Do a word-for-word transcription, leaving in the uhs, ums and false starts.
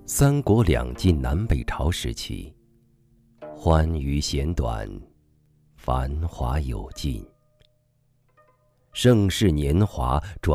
三国两晋南北朝时期，欢愉弦短，繁华有尽。盛世年华转